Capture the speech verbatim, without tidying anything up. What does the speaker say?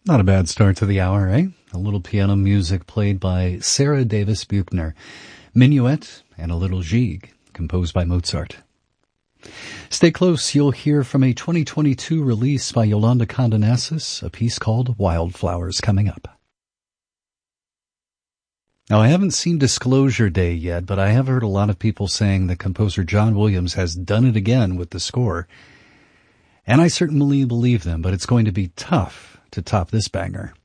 Not a bad start to the hour, eh? A little piano music played by Sarah Davis Buchner, Minuet, and a little Gigue, composed by Mozart. Stay close, you'll hear from a twenty twenty-two release by Yolanda Condonasis, a piece called Wildflowers, coming up. Now, I haven't seen Disclosure Day yet, but I have heard a lot of people saying that composer John Williams has done it again with the score. And I certainly believe them, but it's going to be tough to top this banger.